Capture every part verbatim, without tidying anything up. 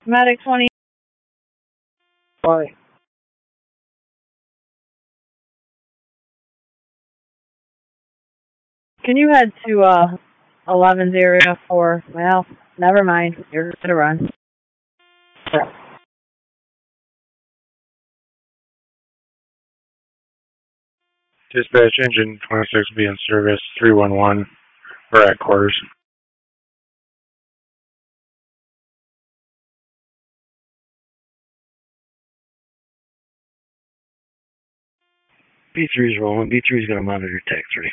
Medic twenty. Why? Can you head to uh eleven's area for, well, never mind. You're gonna run. Dispatch engine twenty-six be in service, three one one. We're at quarters. B three's rolling. B three's going to monitor tech three.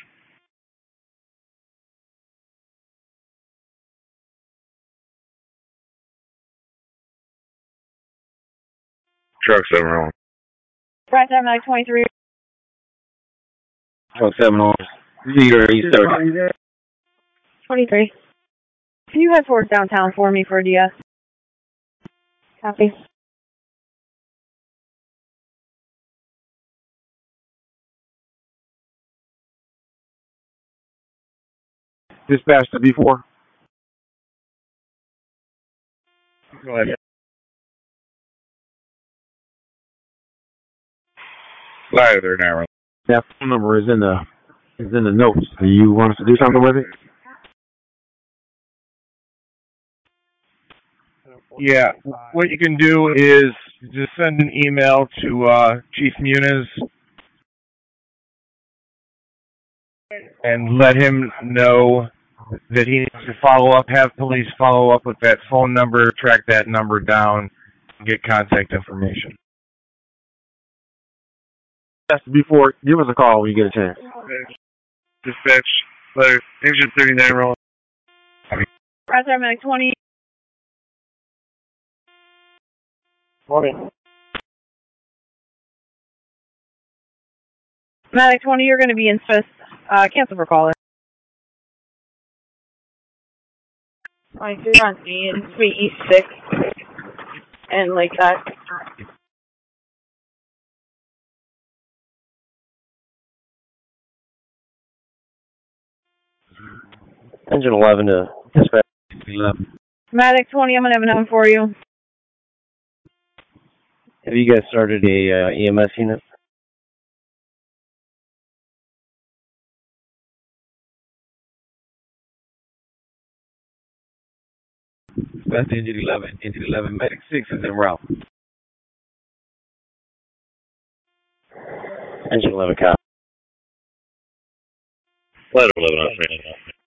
Truck seven rolling. Right there, Medic twenty-three. Truck seven on. Zero, you start. twenty-three. Can you head towards downtown for me for a D S? Copy. Dispatch to B four. Go ahead. Fly there now. That phone number is in the is in the notes. Do you want us to do something with it? Yeah, what you can do is just send an email to uh, Chief Muniz and let him know that he needs to follow up, have police follow up with that phone number, track that number down, and get contact information. That's before. Give us a call when you get a chance. Dispatch, letter, engine thirty-nine roll. Right there, Medic twenty. Morning. Medic twenty, you're going to be in Swiss. Uh, cancel for caller. twenty-three on me in Suite East six. And like that. Engine eleven to dispatch. eleven. Medic twenty, I'm going to have a number for you. Have you guys started a uh, E M S unit? That's engine eleven. Engine eleven, medic six is en route. Engine eleven, cop. Letter eleven,